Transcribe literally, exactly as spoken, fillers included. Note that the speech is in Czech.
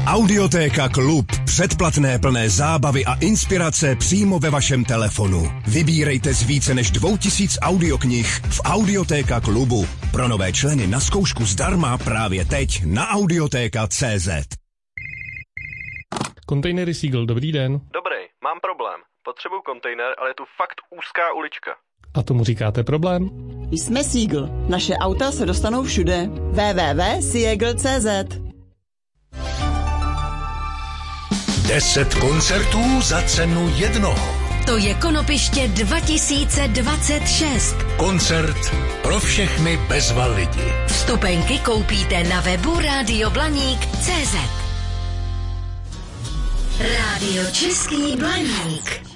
Audiotéka Klub. Předplatné plné zábavy a inspirace přímo ve vašem telefonu. Vybírejte z více než dvou tisíc audioknih v Audiotéka Klubu. Pro nové členy na zkoušku zdarma právě teď na audiotéka tečka cé zet. Kontejnery Seagull, dobrý den. Dobrý, mám problém. Potřebuju kontejner, ale je tu fakt úzká ulička. A tomu říkáte problém? Jsme Seagull. Naše auta se dostanou všude. w w w tečka seagull tečka cé zet. Deset koncertů za cenu jednoho. To je Konopiště dva tisíce dvacet šest. Koncert pro všechny bezva lidi. Vstupenky koupíte na webu rádio blaník tečka cé zet. Rádio Český Blaník.